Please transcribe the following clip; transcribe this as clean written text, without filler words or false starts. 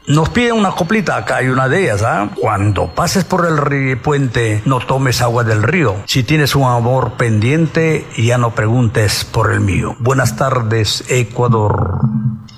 Nos piden una coplita, acá hay una de ellas, ¿ah? Cuando pases por el puente, no tomes agua del río. Si tienes un amor pendiente, ya no preguntes por el mío. Buenas tardes, Ecuador.